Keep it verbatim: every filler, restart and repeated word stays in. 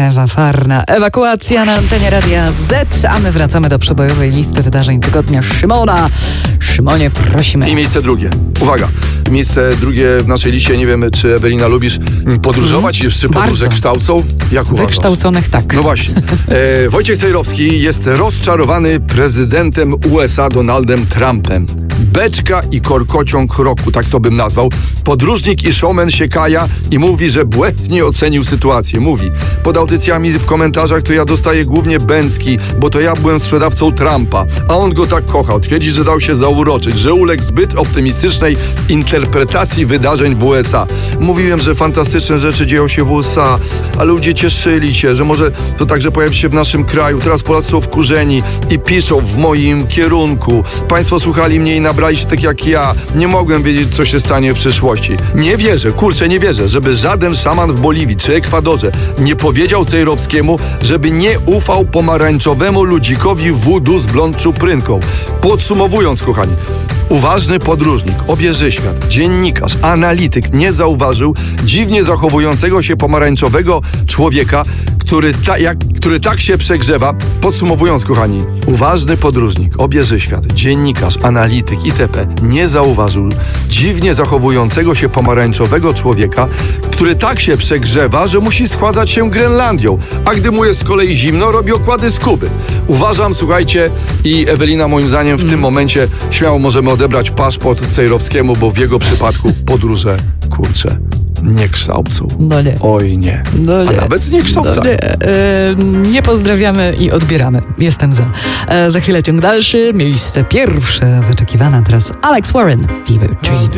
Ewa Farna. Ewakuacja na antenie Radia Z, a my wracamy do przebojowej listy wydarzeń tygodnia Szymona. Szymonie, prosimy. I miejsce drugie. Uwaga. Miejsce drugie w naszej liście. Nie wiem, czy Ewelina lubisz podróżować? Mm, czy podróże bardzo. kształcą? Jak uważasz? Wykształconych tak. No właśnie. E, Wojciech Sejrowski jest rozczarowany prezydentem U S A Donaldem Trumpem. Beczka i korkociąg roku, tak to bym nazwał. Podróżnik i showman się kaja i mówi, że błędnie ocenił sytuację. Mówi, pod audycjami w komentarzach to ja dostaję głównie bęcki, bo to ja byłem sprzedawcą Trumpa, a on go tak kochał. Twierdzi, że dał się zauroczyć, że uległ zbyt optymistycznej interpretacji wydarzeń w U S A. Mówiłem, że fantastyczne rzeczy dzieją się w U S A, ale ludzie cieszyli się, że może to także pojawi się w naszym kraju. Teraz Polacy są wkurzeni i piszą w moim kierunku. Państwo słuchali mnie i nabrali się tak jak ja. Nie mogłem wiedzieć, co się stanie w przyszłości. Nie wierzę, kurczę, nie wierzę, żeby żaden szaman w Boliwii czy Ekwadorze nie powiedział Cejrowskiemu, żeby nie ufał pomarańczowemu ludzikowi voodoo z blond czuprynką. Podsumowując, kochani, uważny podróżnik, obieży świat, dziennikarz, analityk nie zauważył dziwnie zachowującego się pomarańczowego człowieka, który, ta, jak, który tak się przegrzewa. Podsumowując, kochani, uważny podróżnik, obieży świat, dziennikarz, analityk itp. nie zauważył dziwnie zachowującego się pomarańczowego człowieka, który tak się przegrzewa, że musi schładzać się Grenlandią, a gdy mu jest z kolei zimno, robi okłady z Kuby. Uważam, słuchajcie, i Ewelina, moim zdaniem w mm. tym momencie śmiało możemy odebrać paszport Cejrowskiemu, bo w jego przypadku podróże, kurczę, nie kształcą. No nie. Oj nie. No nie. A nawet nie kształca. No nie. E, nie pozdrawiamy i odbieramy. Jestem za. E, za chwilę ciąg dalszy. Miejsce pierwsze wyczekiwane teraz Alex Warren, Fever Dream.